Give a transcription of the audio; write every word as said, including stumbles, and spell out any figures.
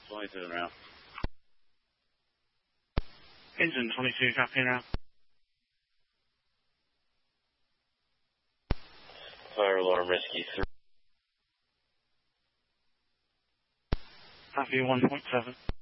twenty-two now. Engine twenty-two, copy now. Fire alarm rescue three. Copy one point seven.